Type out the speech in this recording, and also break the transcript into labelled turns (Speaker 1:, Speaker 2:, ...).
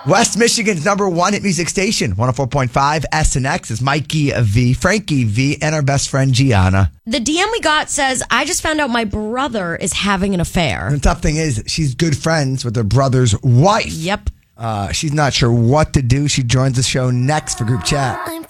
Speaker 1: West Michigan's number one hit music station, 104.5 SNX is Mikey V, Frankie V, and our best friend Gianna.
Speaker 2: The DM we got says, I just found out my brother is having an affair.
Speaker 1: And the tough thing is, she's good friends with her brother's wife.
Speaker 2: Yep.
Speaker 1: She's not sure what to do. She joins the show next for group chat.